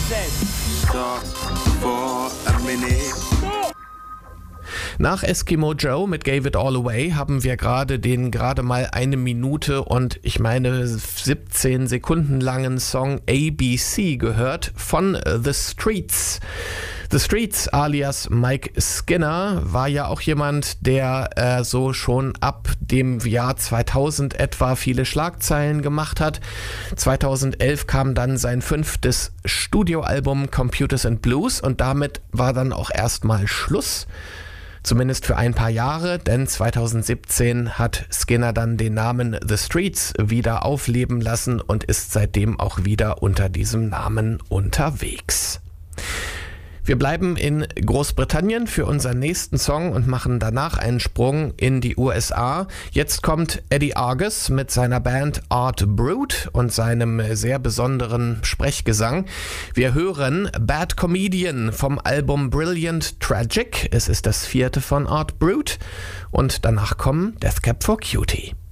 Stop for a minute. Nach Eskimo Joe mit Gave It All Away haben wir gerade den gerade mal 1 Minute und ich meine 17 Sekunden langen Song ABC gehört von The Streets. The Streets alias Mike Skinner war ja auch jemand, der so schon ab dem Jahr 2000 etwa viele Schlagzeilen gemacht hat. 2011 kam dann sein 5. Studioalbum Computers and Blues und damit war dann auch erstmal Schluss. Zumindest für ein paar Jahre, denn 2017 hat Skinner dann den Namen The Streets wieder aufleben lassen und ist seitdem auch wieder unter diesem Namen unterwegs. Wir bleiben in Großbritannien für unseren nächsten Song und machen danach einen Sprung in die USA. Jetzt kommt Eddie Argus mit seiner Band Art Brut und seinem sehr besonderen Sprechgesang. Wir hören Bad Comedian vom Album Brilliant Tragic. Es ist das 4. von Art Brut und danach kommen Death Cab for Cutie.